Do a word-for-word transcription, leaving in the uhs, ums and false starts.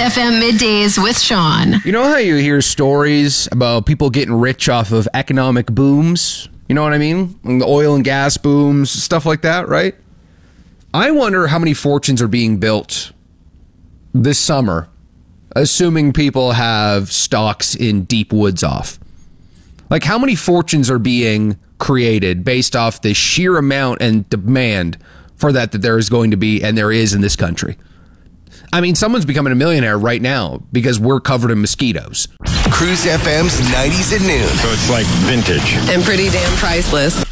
F M Middays with Sean. You know how you hear stories about people getting rich off of economic booms? You know what I mean? The oil and gas booms, stuff like that, right? I wonder how many fortunes are being built this summer, assuming people have stocks in deep woods off. Like, how many fortunes are being created based off the sheer amount and demand for that that there is going to be, and there is in this country? I mean, someone's becoming a millionaire right now because we're covered in mosquitoes. Cruise F M's nineties at noon. So it's like vintage. And pretty damn priceless.